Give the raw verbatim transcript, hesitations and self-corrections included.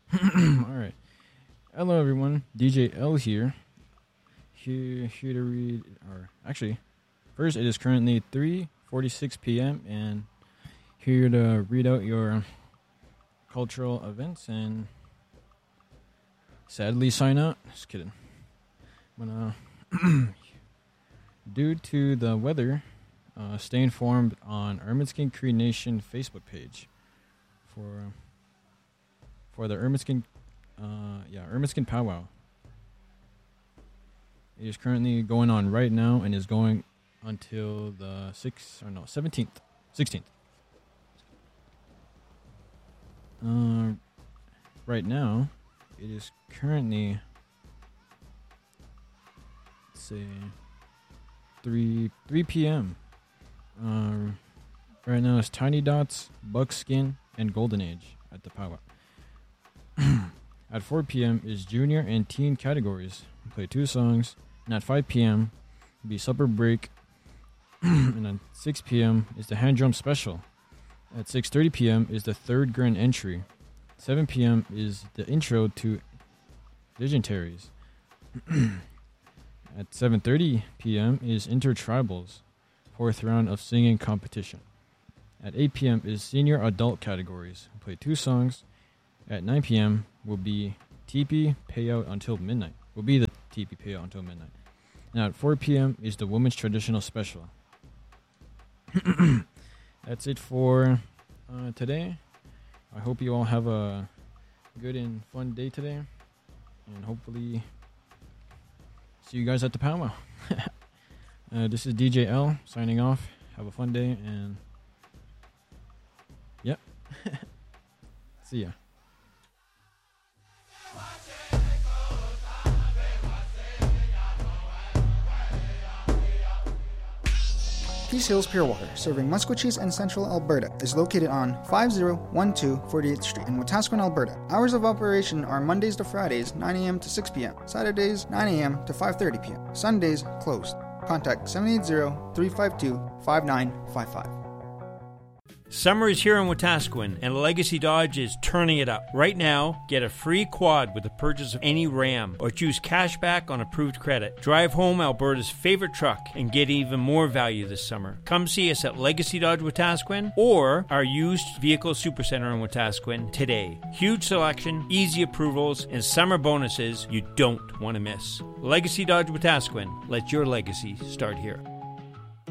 All right. Hello, everyone. D J L here. Here, here to read, or actually, first, it is currently three forty-six p.m. and here to read out your cultural events and sadly sign out. Just kidding. I'm gonna, due to the weather, uh, stay informed on Ermineskin Cree Nation Facebook page for for the Ermineskin, uh, yeah, Ermineskin Powwow. It is currently going on right now and is going until the sixth, or no, seventeenth, sixteenth. Uh, right now, it is currently, let's say, three p.m. Uh, right now it's Tiny Dots, Buckskin, and Golden Age at the powwow. At four p.m. is junior and teen categories. We play two songs. And at five p.m. will be supper break. And at six p.m. is the hand drum special. At six thirty p.m. is the third grand entry. seven p.m. is the intro to Dignitaries. At seven thirty p.m. is Intertribals, fourth round of singing competition. At eight p.m. is senior adult categories. We play two songs. At nine p.m. will be teepee payout until midnight. Will be the teepee payout until midnight. And at four p.m. is the women's traditional special. That's it for uh, today. I hope you all have a good and fun day today. And hopefully see you guys at the powwow. uh, this is D J L signing off. Have a fun day and yep. See ya. Peace Hills Pure Water, serving Musqueam and Central Alberta, is located on five oh one two forty-eighth Street in Wetaskiwin, Alberta. Hours of operation are Mondays to Fridays, nine a.m. to six p.m., Saturdays, nine a.m. to five thirty p.m., Sundays, closed. Contact seven eight zero, three five two, five nine five five. Summer is here in Wetaskiwin, and Legacy Dodge is turning it up. Right now, get a free quad with the purchase of any Ram, or choose cash back on approved credit. Drive home Alberta's favorite truck and get even more value this summer. Come see us at Legacy Dodge Wetaskiwin or our used vehicle supercenter in Wetaskiwin today. Huge selection, easy approvals, and summer bonuses you don't want to miss. Legacy Dodge Wetaskiwin. Let your legacy start here.